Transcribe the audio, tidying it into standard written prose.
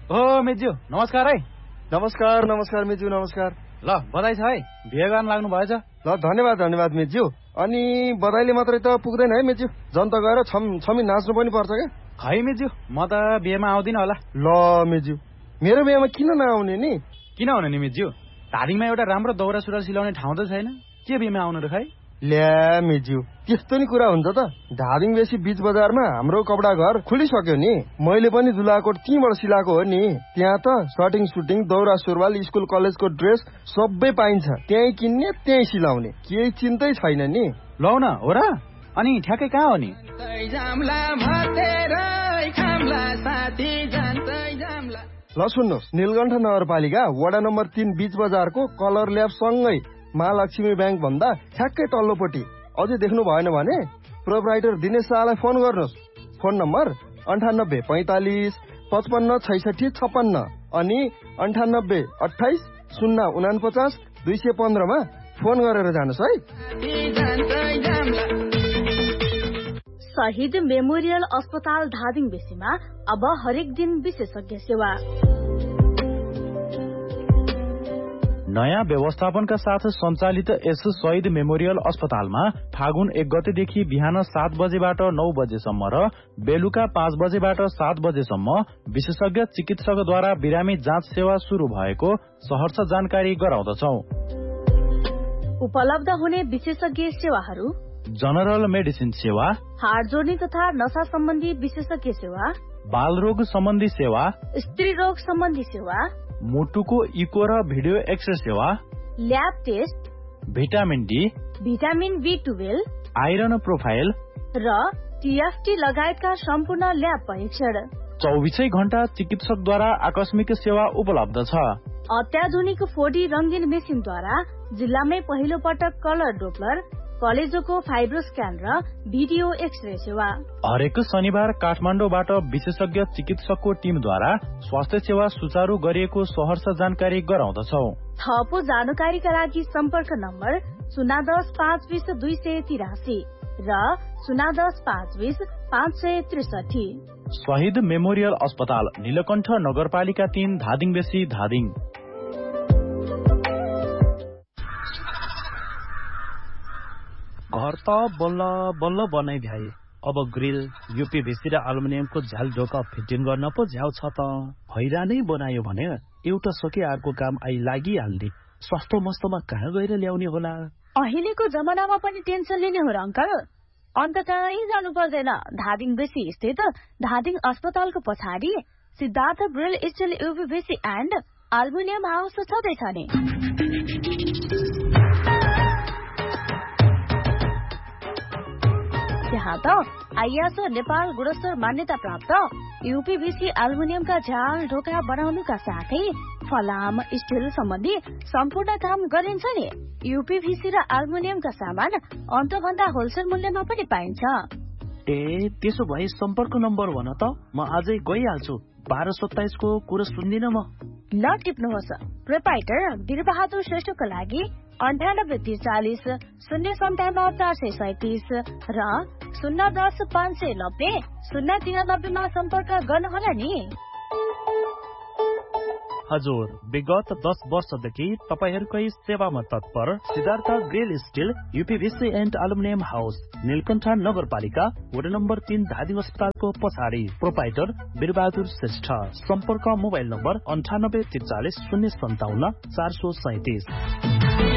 ओ मेज्यू नमस्कार है। नमस्कार मेज्यू नमस्कार। ल बधाई छ है, बिहे गर्न लाग्नु भएछ। ल धन्यवाद मेज्यू। अनि बधाईले मात्रै त पुग्दैन है मेज्यू, जनता गएर छमी नाच्नु पनि पर्छ क्या। खै मेज्यू, म त बिहेमा आउँदिन होला। ल मेज्यू, मेरो बिहेमा किन नआउने नि? किन हुने नि मेज्यू, धादिङमा एउटा राम्रो दौरा सुरुवाल सिलाउने ठाउँ त छैन, के बिहेमा आउनु र खै? ल्या मेज्यू, त्यस्तो नि कुरा हुन्छ त। धादिङ बेसी बीच बजारमा हाम्रो कपडा घर खुलिसक्यो नि। मैले पनि दुलाकोट त्यहीँबाट सिलाएको हो नि। त्यहाँ त सर्टिङ सुटिङ दौरा सुरुवाल स्कुल कलेजको ड्रेस सबै पाइन्छ। त्यहीँ किन्ने त्यहीँ सिलाउने, केही चिन्तै छैन नि। लौ न हो र। अनि ठ्याक्कै कहाँ हो नि? ल सुन्नुहोस्, नीलकण्ठ नगरपालिका वडा नम्बर 3 बीच बजारको कलर ल्याब सँगै महालक्ष्मी ब्याङ्क भन्दा ठ्याक्कै तल्लोपट्टि। अझै देख्नु भएन भने प्रोपराइटर दिनेश शाहलाई फोन गर्नुहोस्। फोन नम्बर 98 45 55 66 56 अनि 98 28 049 215 मा फोन गरेर जानुहोस् है। शहीद मेमोरियल अस्पताल धादिङ बेसीमा अब हरेक दिन विशेषज्ञ सेवा। नयाँ व्यवस्थापनका साथ सञ्चालित यस शहीद मेमोरियल अस्पतालमा फागुन 1 गतेदेखि बिहान 7 बजेबाट 9 बजेसम्म र बेलुका 5 बजेबाट 7 बजेसम्म विशेषज्ञ चिकित्सकद्वारा बिरामी जाँच सेवा शुरू भएको सहर्ष जानकारी गराउँदछौ। उपलब्ध हुने विशेषज्ञ सेवाहरू: जनरल मेडिसिन सेवा, हाड जोड्ने तथा नसा सम्बन्धी विशेषज्ञ सेवा, बालरोग सम्बन्धी सेवा, स्त्री रोग सम्बन्धी सेवा, मुटुको इको र भिडियो एक्सरे सेवा, lab test, vitamin D, vitamin B12, iron profile र TFT लगायतका सम्पूर्ण ल्याब परीक्षण। 24 घण्टा चिकित्सकद्वारा आकस्मिक सेवा उपलब्ध छ। अत्याधुनिक 4D रंगीन मेसिनद्वारा जिल्लामै पहिलो पटक कलर डोप्लर, कलेजोको फाइब्रो स्क्यान र भिडियो एक्सरे सेवा। हरेक शनिबार काठमाडौँबाट विशेषज्ञ चिकित्सकको टिमद्वारा स्वास्थ्य सेवा सुचारू गरिएको सहर्ष जानकारी गराउँदछौ। थप जानकारीका लागि सम्पर्क नम्बर 010 520 283 र 010 520 563। शहीद मेमोरियल अस्पताल, नीलकण्ठ नगरपालिका 3 धादिङ बेसी धादिङ। घर त बल्ल बल्ल बनाइ भ्याए, अब ग्रिल यूपीभीसी र एल्युमिनियमको झ्याल ढोका फिटिङ गर्न पो झ्याउ छ त। हैरानै बनायो भने एउटा सके अर्को काम आई लागिहाल्ने। सस्तो मस्तोमा कहाँ गएर ल्याउने होला? अहिलेको जमानामा पनि टेन्सन लिने हो र अंकल? अन्त कहीँ जानु पर्दैन। धादिङ बेसी स्थित धादिङ अस्पतालको पछाडि Siddhartha grill still यूपीभीसी and aluminium house छँदैछ नि। यहाँ त आइएसओ नेपाल गुणस्तर मान्यता प्राप्त यूपीभीसी एल्युमिनियमका झ्याल ढोका बनाउनुका साथै फलाम स्टिल सम्बन्धी सम्पूर्ण काम गरिन्छ नि। यूपीभीसी र एल्युमिनियमका सामान अन्तभन्दा होलसेल मूल्यमा पनि पाइन्छ। ए त्यसो भए सम्पर्क नम्बर भन त, म आजै गइहाल्छु। 1227 को कुरा सुन्दिन म। ल टिप्नुहोस्। प्रोपाइटर वीरबहादुर श्रेष्ठको लागि 9843 057 437 र 010 590 093 मा सम्पर्क गर्नुहोला नि। हजुर, विगत 10 वर्षदेखि तपाईहरुकै सेवामा तत्पर Siddhartha grill still यूपीभीसी and aluminium house, Neelkanth नगरपालिका वडा नम्बर 3 धादिङ अस्पतालको पछाडि। प्रोपाइटर वीरबहादुर श्रेष्ठ। सम्पर्क मोबाइल नम्बर 9843 057 437।